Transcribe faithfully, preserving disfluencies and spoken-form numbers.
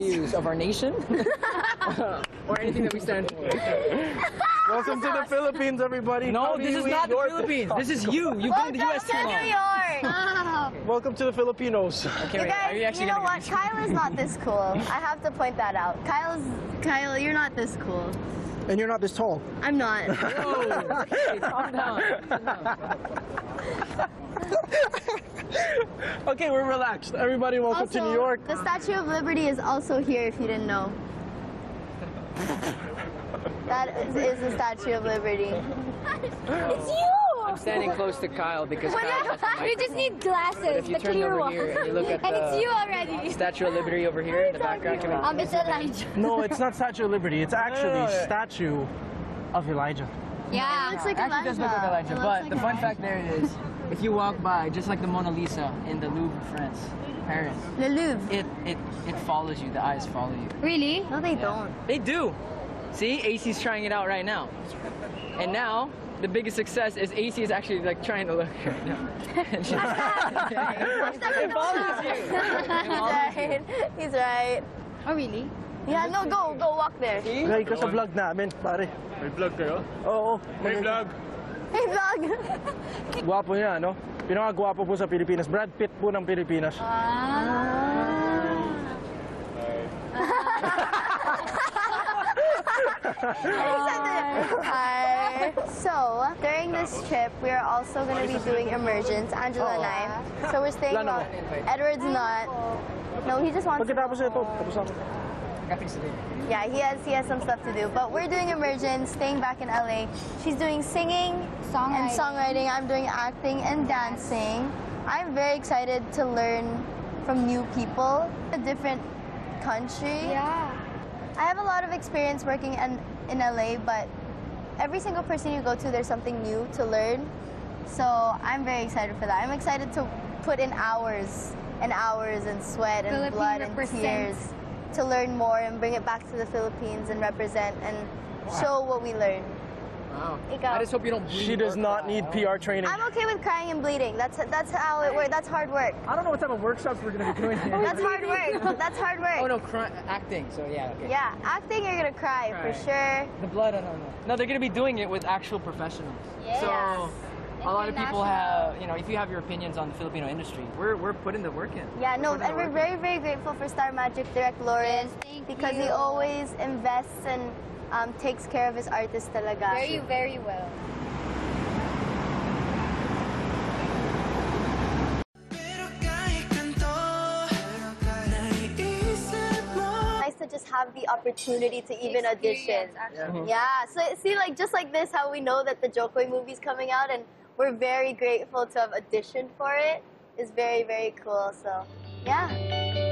Views of our nation or anything that we stand for. Welcome to the Philippines, everybody. No, How do this you is eat not the your- Philippines. This is you. You've been to the U S too Welcome to long. New York! Welcome to the Filipinos. Okay, You wait, are you guys, actually you know gonna what? give me- Kyle is not this cool. I have to point that out. Kyle's, Kyle, you're not this cool. And you're not this tall. I'm not. Whoa, okay, calm down. Calm down. Okay, we're relaxed. Everybody, welcome Also, to New York. the Statue of Liberty is also here if you didn't know. That is, is the Statue of Liberty. It's you! I'm standing close to Kyle because Kyle has the You just microphone. need glasses, But if you the turn clear over one. here and you look at and it's the- you already. Statue of Liberty over here in the background. Can we- Um, it's Elijah. No, it's not Statue of Liberty. It's actually No, no, no. Statue of Elijah. Yeah. It looks like Actually, Elijah. does look like Elijah. It looks But like the fun Elijah. fact there is, if you walk by, just like the Mona Lisa in the Louvre, France, Paris, Le Louvre. it it it follows you. The eyes follow you. Really? No, they don't. They do. See, A C's trying it out right now. And now, the biggest success is A C is actually like trying to look right now. And she's- it follows you. He's right. He's right. Oh, really? Yeah, no, go, go walk there. Hey, Like ka sa vlog namin, pare. May vlog kayo? Oo. May vlog! vlog. Gwapo niya, no? Pinakagwapo po sa Pilipinas. Brad Pitt po ng Pilipinas. Hi. So, during this trip, we are also going to be doing immersions, Angela and I. So we're staying Wala well. Edward's not. No, he just wants to Pagkatapos go ito, home. tapos ako. Yeah, he has he has some stuff to do. But we're doing immersions, staying back in L A. She's doing singing and songwriting. I'm doing acting and dancing. I'm very excited to learn from new people, a different country. Yeah. I have a lot of experience working in, in L A, but every single person you go to, there's something new to learn. So I'm very excited for that. I'm excited to put in hours and hours and sweat and Philippine blood and represents. tears to learn more and bring it back to the Philippines and represent and show what we learn. Wow. Ikaw. I just hope you don't bleed. She does not need P R training. I'm okay with crying and bleeding. That's that's how it works. That's hard work. I don't know what type of workshops we're gonna be doing here. That's hard work. That's hard work. Oh no, cry, acting. So yeah, okay. Yeah, acting, you're gonna cry, for sure. The blood, I don't know. No, they're gonna be doing it with actual professionals. So a lot of people have, you know, if you have your opinions on the Filipino industry, we're we're putting the work in. Yeah, no, Putting the and we're work very, very grateful for Star Magic Direct Lauren Yes, thank because he you. always invests and um, takes care of his artists talaga. Very, very well. Nice to just have the opportunity to even audition. Experience, Yeah, so see, like just like this, how we know that the Jokoy movie's coming out, and we're very grateful to have auditioned for it. Is very, very cool. So, yeah.